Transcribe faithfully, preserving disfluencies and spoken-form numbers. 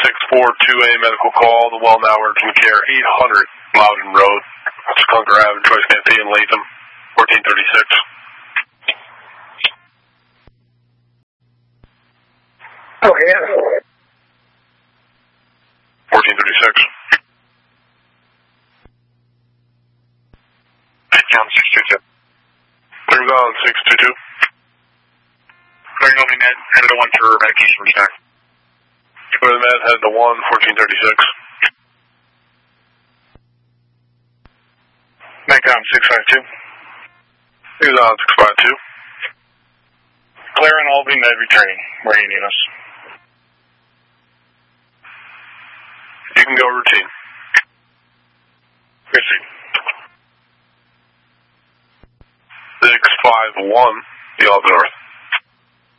six four two A medical call. The well now urgent care, eight hundred Loudon Road, Skunker Avenue, Choice Cantee in Latham, fourteen thirty-six. Okay, yeah. fourteen thirty-six. Down six two two. Bring on six two two. Clearing over med, headed to one for medication restart. Clear the med, headed to one, fourteen thirty-six. Macom six five two. Bring on six five two. Clearing Albany med returning. Where do you need us? You can go routine. Proceed. six five one, the North.